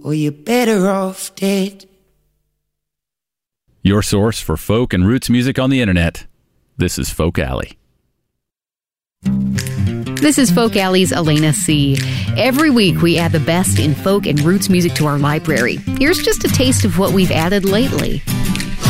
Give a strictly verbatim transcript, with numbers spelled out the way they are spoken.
or you're better off dead. Your source for folk and roots music on the internet. This is Folk Alley. This is Folk Alley's Elena C. Every week we add the best in folk and roots music to our library. Here's just a taste of what we've added lately.